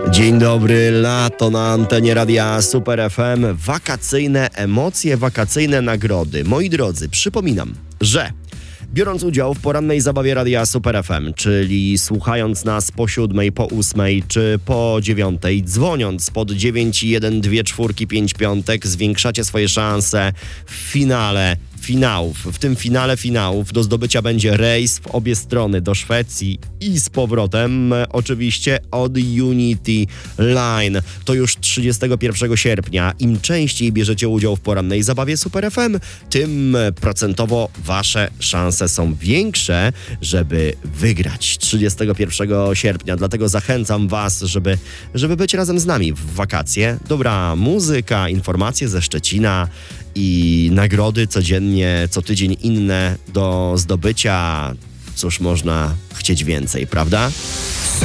Dzień dobry, lato na antenie Radia Super FM, wakacyjne emocje, wakacyjne nagrody. Moi drodzy, przypominam, że biorąc udział w porannej zabawie Radia Super FM, czyli słuchając nas po 7, po 8 czy po 9, dzwoniąc pod 91245, zwiększacie swoje szanse w finale finałów. W tym finale finałów do zdobycia będzie rejs w obie strony, do Szwecji i z powrotem, oczywiście od Unity Line. To już 31 sierpnia. Im częściej bierzecie udział w porannej zabawie Super FM, tym procentowo wasze szanse są większe, żeby wygrać 31 sierpnia. Dlatego zachęcam was, żeby być razem z nami w wakacje. Dobra muzyka, informacje ze Szczecina i nagrody codziennie, co tydzień inne do zdobycia. Cóż można chcieć więcej, prawda?